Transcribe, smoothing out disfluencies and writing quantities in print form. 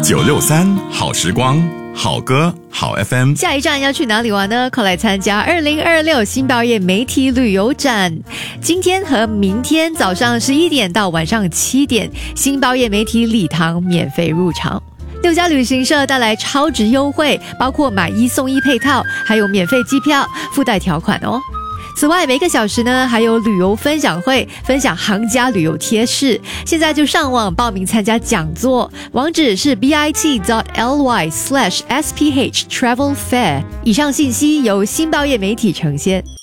963好时光，好歌好 FM。 下一站要去哪里玩呢？快来参加2026新报业媒体旅游展，今天和明天早上11点到晚上7点，新报业媒体礼堂免费入场。6家旅行社带来超值优惠，包括买1送1配套，还有免费机票，附带条款哦。此外，每个小时呢还有旅游分享会，分享行家旅游贴士。现在就上网报名参加讲座，网址是 bit.ly/SPH Travel Fair。以上信息由新报业媒体呈现。